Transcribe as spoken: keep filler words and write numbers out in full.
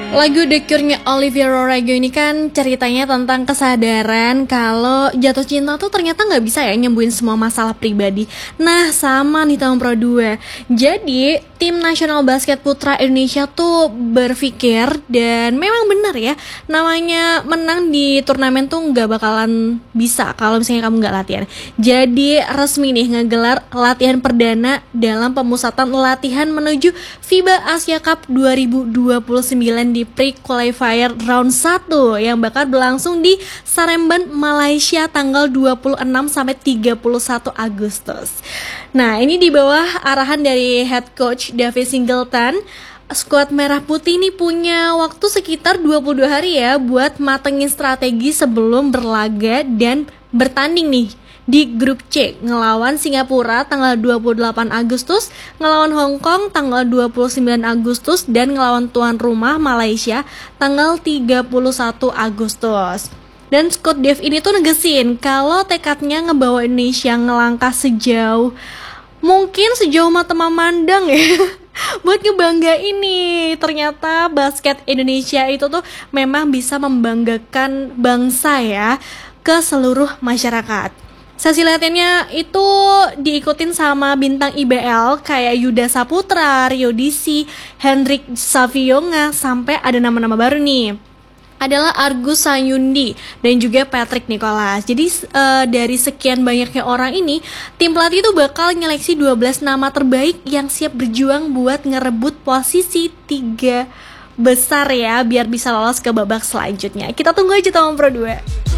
Lagu The Cure-nya Olivia Rodrigo ini kan ceritanya tentang kesadaran kalau jatuh cinta tuh ternyata nggak bisa ya nyembuhin semua masalah pribadi. Nah, sama nih tahun Pro dua. Jadi, tim nasional basket putra Indonesia tuh berpikir dan memang benar ya, namanya menang di turnamen tuh nggak bakalan bisa kalau misalnya kamu nggak latihan. Jadi, resmi nih ngegelar latihan perdana dalam pemusatan latihan menuju FIBA Asia Cup dua ribu dua puluh sembilan di pre-qualifier round satu yang bakal berlangsung di Salemba, Malaysia tanggal dua puluh enam sampai tiga puluh satu Agustus. Nah, ini di bawah arahan dari head coach David Singleton. Skuad Merah Putih ini punya waktu sekitar dua puluh dua hari ya buat matengin strategi sebelum berlaga dan bertanding nih di grup C, ngelawan Singapura tanggal dua puluh delapan Agustus, ngelawan Hong Kong tanggal dua puluh sembilan Agustus, dan ngelawan tuan rumah Malaysia tanggal tiga puluh satu Agustus. Dan Scott Dev ini tuh negesin kalau tekadnya ngebawa Indonesia ngelangkah sejauh mungkin sejauh mata memandang ya buat ngebangga ini. Ternyata basket Indonesia itu tuh memang bisa membanggakan bangsa ya ke seluruh masyarakat. Sesi latihannya itu diikutin sama bintang I B L kayak Yuda Saputra, Rio Disi, Hendrik Savionga, sampai ada nama-nama baru nih, adalah Argus Sayundi dan juga Patrick Nicholas. Jadi uh, dari sekian banyaknya orang ini, tim pelatih itu bakal nyeleksi dua belas nama terbaik yang siap berjuang buat ngerebut posisi tiga besar ya, biar bisa lolos ke babak selanjutnya. Kita tunggu aja tahun Pro dua.